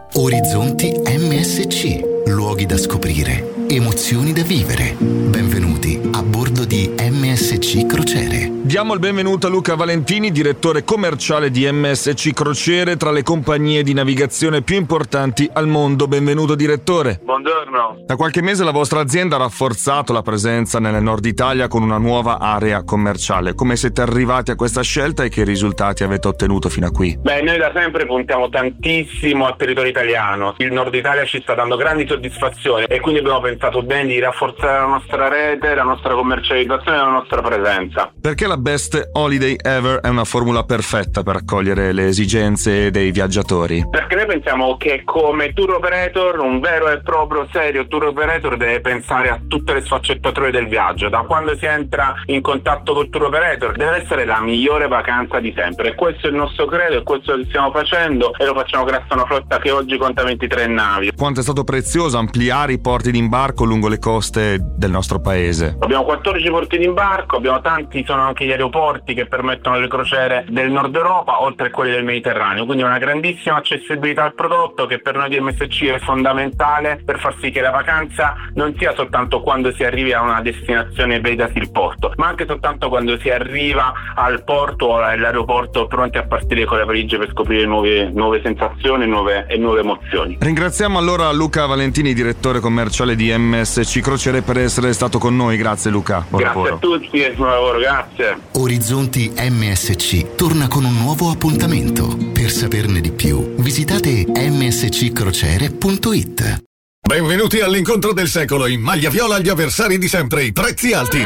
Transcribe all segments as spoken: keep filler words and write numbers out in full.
Orizzonti M S C, luoghi da scoprire, emozioni da vivere. Benvenuti a bordo di M S C Crociere. Diamo il benvenuto a Luca Valentini, direttore commerciale di M S C Crociere, tra le compagnie di navigazione più importanti al mondo. Benvenuto direttore. Buongiorno. Da qualche mese la vostra azienda ha rafforzato la presenza nel Nord Italia con una nuova area commerciale. Come siete arrivati a questa scelta e che risultati avete ottenuto fino a qui? Beh, noi da sempre puntiamo tantissimo al territorio italiano. Il Nord Italia ci sta dando grandi soddisfazioni e quindi abbiamo pensato bene di rafforzare la nostra rete, la nostra commercializzazione e la nostra presenza. Perché la Best Holiday Ever è una formula perfetta per accogliere le esigenze dei viaggiatori? Perché noi pensiamo che come tour operator, un vero e proprio serio tour operator deve pensare a tutte le sfaccettature del viaggio. Da quando si entra in contatto col tour operator deve essere la migliore vacanza di sempre, e questo è il nostro credo, e questo che stiamo facendo, e lo facciamo grazie a una flotta che oggi conta ventitré navi. Quanto è stato prezioso ampliare i porti d'imbarco lungo le coste del nostro paese? Abbiamo quattordici porti d'imbarco, abbiamo tanti, sono anche gli aeroporti che permettono le crociere del Nord Europa, oltre a quelli del Mediterraneo, quindi una grandissima accessibilità al prodotto che per noi di M S C è fondamentale per far sì che la vacanza non sia soltanto quando si arrivi a una destinazione e vedasi il porto, ma anche soltanto quando si arriva al porto o all'aeroporto pronti a partire con le valigie per scoprire nuove, nuove sensazioni nuove, e nuove emozioni. Ringraziamo allora Luca Valentini, direttore commerciale di M S C Crociere, per essere stato con noi. Grazie Luca. Buon grazie lavoro. a tutti e buon lavoro, grazie. Orizzonti M S C torna con un nuovo appuntamento. Per saperne di più, visitate m s c crociere punto i t. Benvenuti all'incontro del secolo. In maglia viola gli avversari di sempre, i prezzi alti.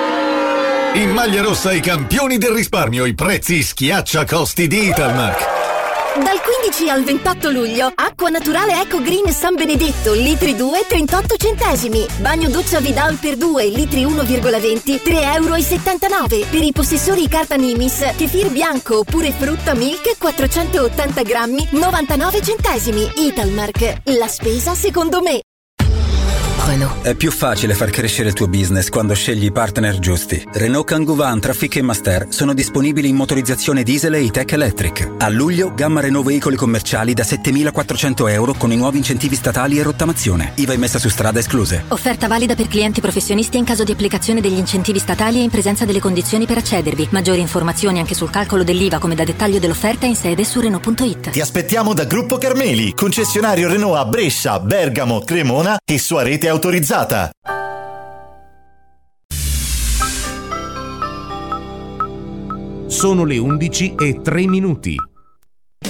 In maglia rossa i campioni del risparmio, i prezzi schiaccia costi di Italmark. Dal quindici al ventotto luglio, acqua naturale Eco Green San Benedetto, litri due, trentotto centesimi. Bagno doccia Vidal per due, litri uno virgola venti, tre virgola settantanove euro. Per i possessori carta Nimis, kefir bianco oppure frutta milk, quattrocentottanta grammi, novantanove centesimi. Italmark, la spesa secondo me. È più facile far crescere il tuo business quando scegli i partner giusti. Renault Kangoo Van, Trafic e Master sono disponibili in motorizzazione diesel e E-Tech Electric. A luglio, gamma Renault veicoli commerciali da settemilaquattrocento euro con i nuovi incentivi statali e rottamazione. I V A e messa su strada escluse. Offerta valida per clienti professionisti in caso di applicazione degli incentivi statali e in presenza delle condizioni per accedervi. Maggiori informazioni anche sul calcolo dell'I V A come da dettaglio dell'offerta in sede su Renault punto it. Ti aspettiamo da Gruppo Carmeli, concessionario Renault a Brescia, Bergamo, Cremona e sua rete autorizzata. Sono le undici e tre minuti.